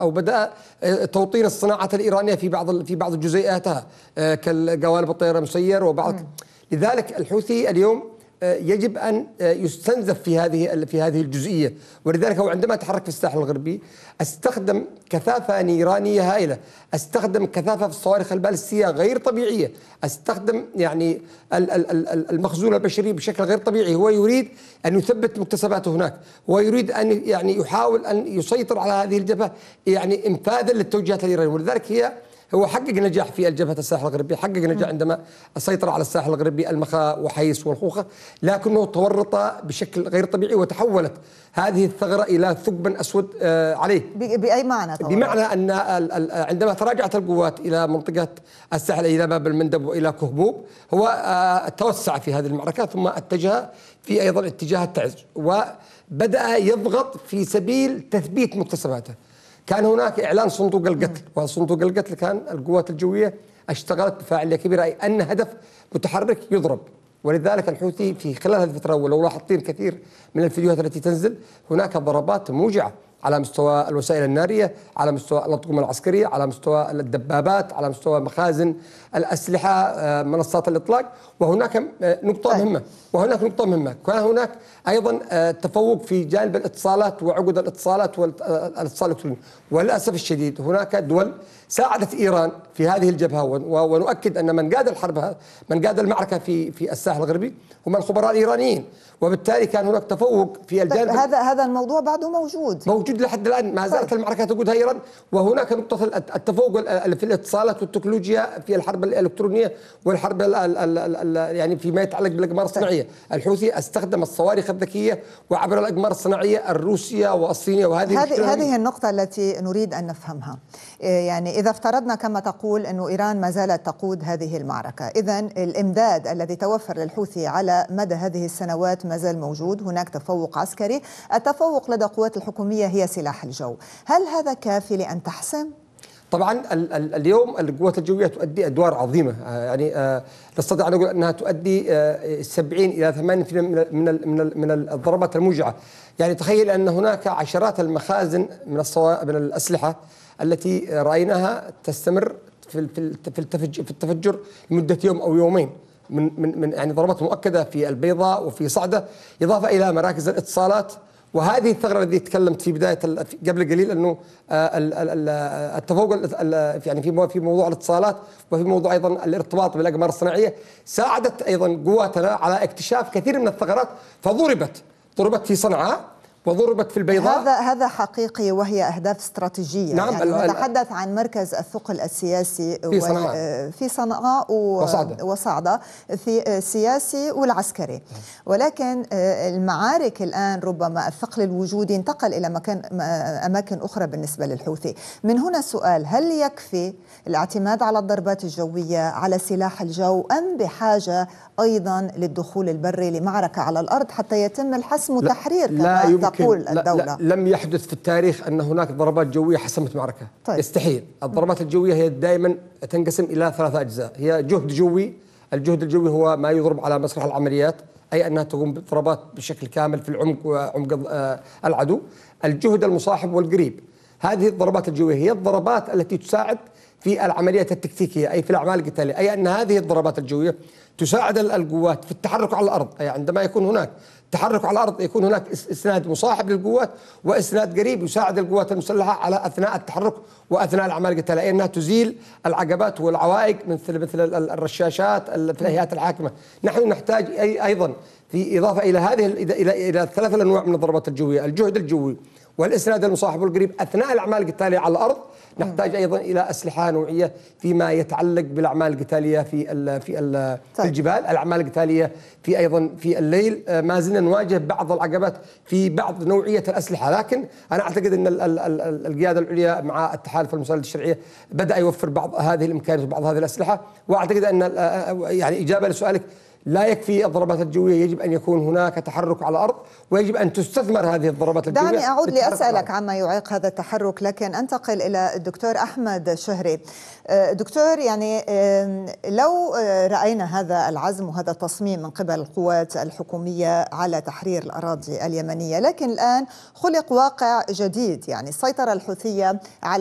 أو بدأ توطين الصناعة الإيرانية في بعض جزيئاتها كالقوالب الطيران المسير وبعض. لذلك الحوثي اليوم يجب أن يستنزف في هذه الجزئية، ولذلك هو عندما تحرك في الساحل الغربي استخدم كثافة نيرانية هائلة، استخدم كثافة في الصواريخ البالستية غير طبيعية، استخدم يعني المخزون البشري بشكل غير طبيعي. هو يريد أن يثبت مكتسباته هناك، ويريد أن يعني يحاول أن يسيطر على هذه الجبهة يعني إنفاذا للتوجيهات الإيرانية. ولذلك هو حقق نجاح في الجبهة الساحل الغربي، حقق نجاح عندما سيطر على الساحل الغربي المخا وحيس والخوخة، لكنه تورط بشكل غير طبيعي وتحولت هذه الثغرة إلى ثقب أسود عليه. بأي معنى تورط؟ بمعنى أن عندما تراجعت القوات إلى منطقة الساحل إلى باب المندب وإلى كهبوب، هو توسع في هذه المعركة ثم اتجه في أيضا اتجاه التعز، وبدأ يضغط في سبيل تثبيت مكتسباته. كان هناك إعلان صندوق القتل، وصندوق القتل كان القوات الجوية اشتغلت بفاعلية كبيرة، أي أن هدف متحرك يضرب. ولذلك الحوثي في خلال هذه الفترة، ولو لاحظتين كثير من الفيديوهات التي تنزل، هناك ضربات موجعة على مستوى الوسائل النارية، على مستوى الأطقم العسكرية، على مستوى الدبابات، على مستوى مخازن الأسلحة، منصات الإطلاق. وهناك نقطة مهمة، كان هناك أيضا تفوق في جانب الاتصالات وعقد الاتصالات والاتصال الإلكتروني. وللأسف الشديد هناك دول ساعدت إيران في هذه الجبهة، ونؤكد أن من قاد المعركة في الساحل الغربي هم الخبراء الإيرانيين، وبالتالي كان هناك تفوق في الجانب. هذا الموضوع بعده موجود لحد الآن، ما زالت المعركة تقودها إيران. وهناك نقطة التفوق في الاتصالات والتكنولوجيا في الحرب الإلكترونية والحرب يعني فيما يتعلق بالأقمار الصناعية. الحوثي استخدم الصواريخ الذكية وعبر الأقمار الصناعية الروسية والصينية، هذه النقطة التي نريد أن نفهمها. يعني إذا افترضنا كما تقول أن إيران ما زالت تقود هذه المعركة، إذن الإمداد الذي توفر للحوثي على مدى هذه السنوات ما زال موجود، هناك تفوق عسكري، التفوق لدى القوات الحكومية هي سلاح الجو. هل هذا كافي لأن تحسم؟ طبعا اليوم القوات الجوية تؤدي أدوار عظيمة، يعني نستطيع أن نقول أنها تؤدي 70 إلى 80% من الضربات الموجعة. يعني تخيل أن هناك عشرات المخازن من الأسلحة التي رأيناها تستمر في التفجر لمدة يوم أو يومين، من يعني ضربات مؤكدة في البيضاء وفي صعدة، إضافة إلى مراكز الاتصالات. وهذه الثغرة التي تكلمت في بداية قبل قليل أنه التفوق يعني في موضوع الاتصالات وفي موضوع أيضا الارتباط بالأقمار الصناعية، ساعدت أيضا قواتنا على اكتشاف كثير من الثغرات، فضربت في صنعاء وضربت في البيضاء. هذا حقيقي، وهي أهداف استراتيجية. نعم، يعني نتحدث عن مركز الثقل السياسي في صنعاء وصعدة في السياسي والعسكري. ولكن المعارك الآن ربما الثقل الوجودي انتقل إلى أماكن أخرى بالنسبة للحوثي. من هنا السؤال: هل يكفي الاعتماد على الضربات الجوية على سلاح الجو، أم بحاجة أيضا للدخول البري لمعركة على الأرض حتى يتم الحسم وتحرير كما تقول الدولة؟ لم يحدث في التاريخ أن هناك ضربات جوية حسمت معركة. طيب. يستحيل. الضربات الجوية هي دائما تنقسم إلى 3 أجزاء. هي جهد جوي، الجهد الجوي هو ما يضرب على مسرح العمليات، أي أنها تقوم بضربات بشكل كامل في العمق وعمق العدو. الجهد المصاحب والقريب، هذه الضربات الجوية هي الضربات التي تساعد في العمليات التكتيكية، أي في الأعمال القتالية، أي أن هذه الضربات الجوية تساعد القوات في التحرك على الأرض. أي عندما يكون هناك تحرك على الأرض يكون هناك إسناد مصاحب للقوات وإسناد قريب يساعد القوات المسلحة على أثناء التحرك وأثناء الأعمال القتالية، أنها تزيل العقبات والعوائق مثل الرشاشات في الهيئات الحاكمة. نحن نحتاج أيضا في إضافة إلى هذه إلى 3 أنواع من الضربات الجوية: الجهد الجوي والإسناد المصاحب والقريب أثناء الأعمال القتالية على الأرض. نحتاج أيضا إلى أسلحة نوعية فيما يتعلق بالأعمال القتالية في الجبال، الأعمال القتالية في الليل. ما زلنا نواجه بعض العقبات في بعض نوعية الأسلحة، لكن أنا أعتقد أن القيادة العليا مع التحالف المساندة الشرعية بدأ يوفر بعض هذه الإمكانيات وبعض هذه الأسلحة. وأعتقد أن يعني إجابة لسؤالك، لا يكفي الضربات الجوية، يجب أن يكون هناك تحرك على الأرض، ويجب أن تستثمر هذه الضربات الجوية. دعني أعود لأسألك عما يعيق هذا التحرك، لكن أنتقل إلى الدكتور أحمد شهري. دكتور، يعني لو رأينا هذا العزم وهذا التصميم من قبل القوات الحكومية على تحرير الأراضي اليمنية، لكن الآن خلق واقع جديد، يعني السيطرة الحوثية على